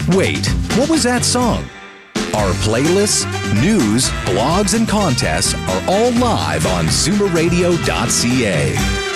Wait, what was that song? Our playlists, news, blogs, and contests are all live on zoomerradio.ca.